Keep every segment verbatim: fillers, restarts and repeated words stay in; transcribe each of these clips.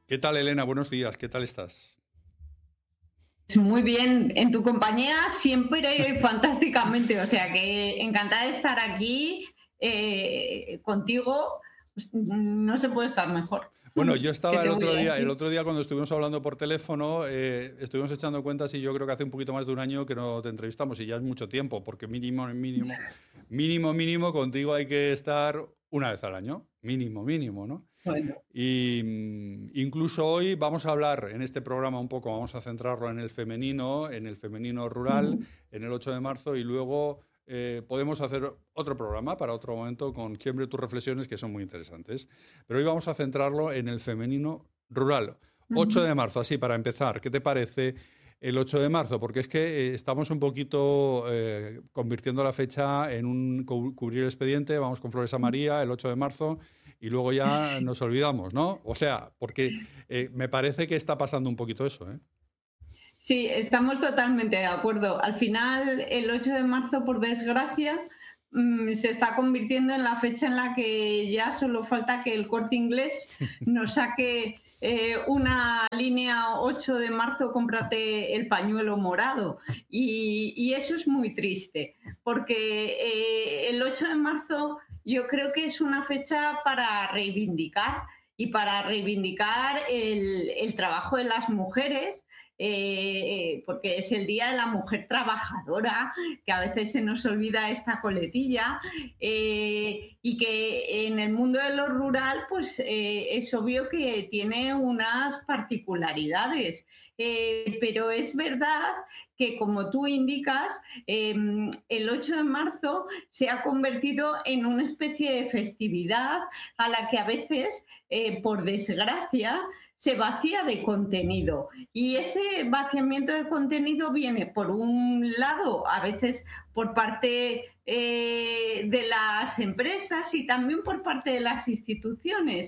¿Qué tal, Elena? Buenos días, ¿qué tal estás? Muy bien, en tu compañía siempre fantásticamente, o sea que encantada de estar aquí eh, contigo, pues, no se puede estar mejor. Bueno, yo ¿Qué estaba el te voy otro a día, el decir? otro día cuando estuvimos hablando por teléfono, eh, estuvimos echando cuentas y yo creo que hace un poquito más de un año que no te entrevistamos y ya es mucho tiempo, porque mínimo, mínimo, mínimo, mínimo, contigo hay que estar una vez al año, mínimo, mínimo, ¿no? Bueno, Y mm, incluso hoy vamos a hablar en este programa un poco, vamos a centrarlo en el femenino, en el femenino rural, ujú, en el ocho de marzo y luego eh, podemos hacer otro programa para otro momento con siempre tus reflexiones que son muy interesantes. Pero hoy vamos a centrarlo en el femenino rural. ocho ujú. de marzo, así para empezar, ¿qué te parece el ocho de marzo? Porque es que eh, estamos un poquito eh, convirtiendo la fecha en un cu- cubrir el expediente, vamos con Flores a María el ocho de marzo y luego ya Sí, nos olvidamos, ¿no? O sea, porque eh, me parece que está pasando un poquito eso, ¿eh? sí, estamos totalmente de acuerdo. Al final, el ocho de marzo, por desgracia, mm, se está convirtiendo en la fecha en la que ya solo falta que el Corte Inglés nos saque eh, una línea ocho de marzo, cómprate el pañuelo morado. Y, y eso es muy triste, porque eh, el ocho de marzo yo creo que es una fecha para reivindicar y para reivindicar el, el trabajo de las mujeres, eh, porque es el Día de la Mujer Trabajadora, que a veces se nos olvida esta coletilla, eh, y que en el mundo de lo rural, pues eh, es obvio que tiene unas particularidades, eh, pero es verdad que, como tú indicas, eh, el ocho de marzo se ha convertido en una especie de festividad a la que a veces, eh, por desgracia, se vacía de contenido. Y ese vaciamiento de contenido viene, por un lado, a veces por parte eh, de las empresas y también por parte de las instituciones,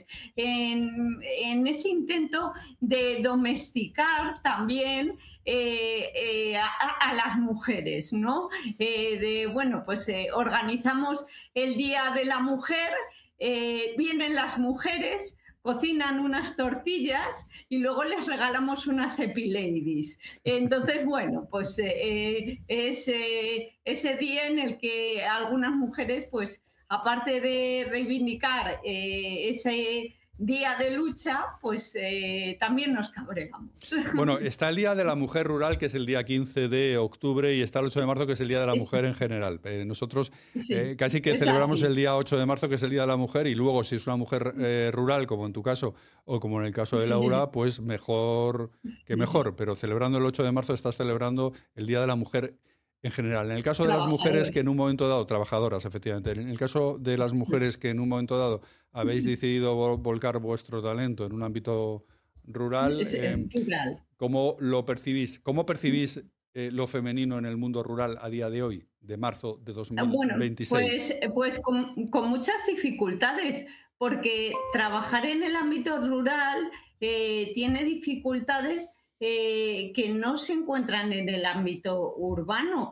en, en ese intento de domesticar también eh, eh, a, a, las mujeres, ¿no? Eh, de, bueno, pues eh, organizamos el Día de la Mujer, eh, vienen las mujeres, cocinan unas tortillas y luego les regalamos unas Epiladies. Entonces, bueno, pues eh, es eh, ese día en el que algunas mujeres, pues aparte de reivindicar eh, ese día de lucha, pues eh, también nos cabreamos. Bueno, está el Día de la Mujer Rural, que es el día quince de octubre, y está el ocho de marzo, que es el Día de la Es, Mujer en general. Eh, nosotros sí, eh, casi que es celebramos el así. día ocho de marzo, que es el Día de la Mujer, y luego, si es una mujer eh, rural, como en tu caso, o como en el caso de Sí, Laura, pues mejor que sí. mejor. Pero celebrando el ocho de marzo estás celebrando el Día de la Mujer en general. En el caso de las mujeres que Trabajadores. en un momento dado, trabajadoras, efectivamente, en el caso de las mujeres que en un momento dado habéis decidido vol- volcar vuestro talento en un ámbito rural, Es, eh, es plural. ¿cómo lo percibís? ¿Cómo percibís eh, lo femenino en el mundo rural a día de hoy, de marzo de Bueno, pues, dos mil veintiséis? pues con, con muchas dificultades, porque trabajar en el ámbito rural eh, tiene dificultades eh, que no se encuentran en el ámbito urbano.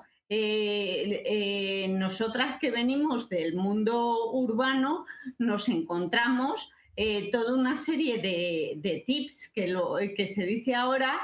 Eh, eh, nosotras que venimos del mundo urbano nos encontramos eh, toda una serie de, de tips que, lo, que se dice ahora,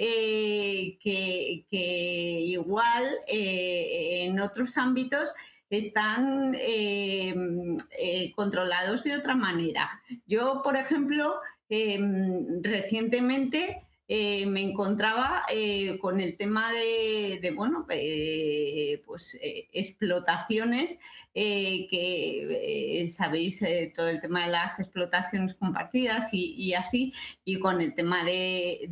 eh, que, que, igual eh, en otros ámbitos están eh, eh, controlados de otra manera. Yo, por ejemplo, eh, recientemente eh, me encontraba eh, con el tema de, de bueno, eh, pues eh, explotaciones, eh, que eh, sabéis, eh, todo el tema de las explotaciones compartidas y, y así, y con el tema de,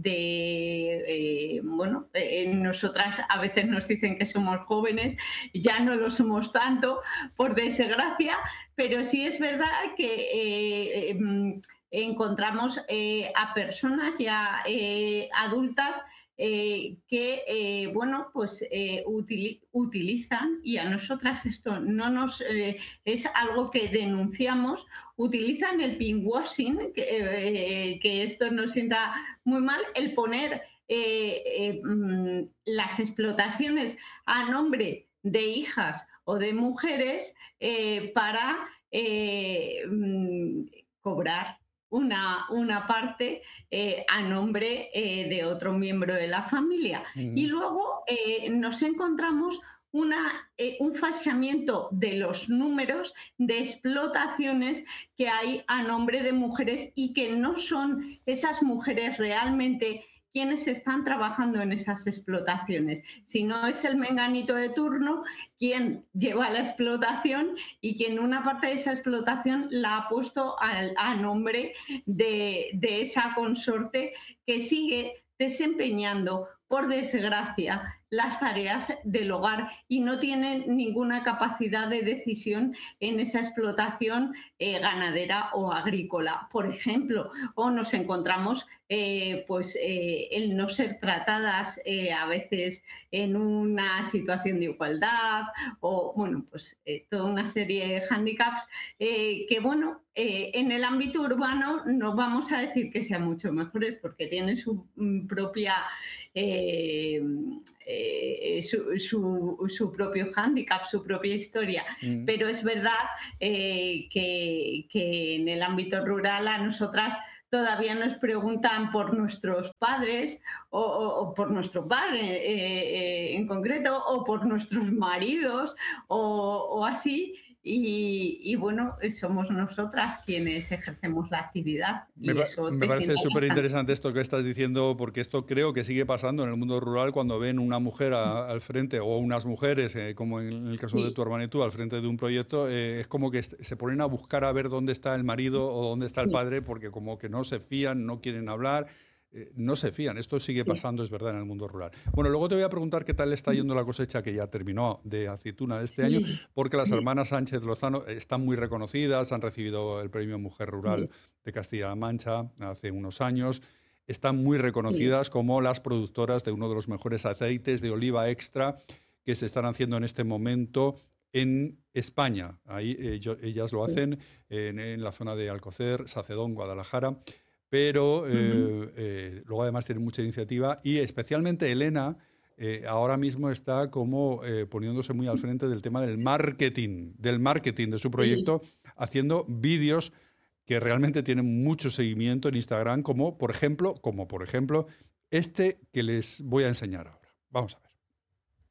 de eh, bueno, eh, nosotras a veces nos dicen que somos jóvenes, ya no lo somos tanto, por desgracia, pero sí es verdad que eh, eh, encontramos eh, a personas ya eh, adultas eh, que, eh, bueno, pues eh, util, utilizan, y a nosotras esto no nos eh, es algo que denunciamos, utilizan el pinkwashing, que, eh, que esto nos sienta muy mal, el poner eh, eh, las explotaciones a nombre de hijas o de mujeres eh, para eh, cobrar. una, una parte eh, a nombre eh, de otro miembro de la familia. Y Ujú. luego eh, nos encontramos una, eh, un falseamiento de los números de explotaciones que hay a nombre de mujeres y que no son esas mujeres realmente quienes están trabajando en esas explotaciones, sino es el menganito de turno quien lleva la explotación y quien una parte de esa explotación la ha puesto al, a nombre de, de esa consorte que sigue desempeñando, por desgracia, las tareas del hogar y no tienen ninguna capacidad de decisión en esa explotación eh, ganadera o agrícola, por ejemplo. O nos encontramos eh, pues eh, el no ser tratadas eh, a veces en una situación de igualdad o, bueno, pues eh, toda una serie de hándicaps eh, que, bueno, eh, en el ámbito urbano no vamos a decir que sean mucho mejores porque tienen su mm, propia eh, eh, su, su, su, propio hándicap, su propia historia. Mm. Pero es verdad eh, que, que en el ámbito rural a nosotras todavía nos preguntan por nuestros padres o, o, o por nuestro padre eh, eh, en concreto o por nuestros maridos o, o así. Y, y, bueno, somos nosotras quienes ejercemos la actividad Me, y pa- eso me te parece sienta súper bastante. interesante esto que estás diciendo, porque esto creo que sigue pasando en el mundo rural cuando ven una mujer a- al frente o unas mujeres, eh, como en el caso de Sí, tu hermana y tú, al frente de un proyecto, eh, es como que est- se ponen a buscar a ver dónde está el marido o dónde está el sí, padre, porque como que no se fían, no quieren hablar. eh, No se fían, esto sigue sí. pasando, es verdad, en el mundo rural. Bueno, luego te voy a preguntar qué tal está yendo la cosecha que ya terminó de aceituna de este año, Sí, porque las sí, hermanas Sánchez Lozano están muy reconocidas, han recibido el premio Mujer Rural sí, de Castilla-La Mancha hace unos años. Están muy sí, reconocidas como las productoras de uno de los mejores aceites de oliva extra que se están haciendo en este momento en España. Ahí eh, yo- ellas lo sí. hacen en, en la zona de Alcocer, Sacedón, Guadalajara, pero Ujú. eh, eh, luego además tienen mucha iniciativa y especialmente Elena eh, ahora mismo está como eh, poniéndose muy al frente del tema del marketing, del marketing de su Sí. proyecto, haciendo vídeos que realmente tienen mucho seguimiento en Instagram, como por ejemplo, como por ejemplo este que les voy a enseñar ahora. Vamos a ver.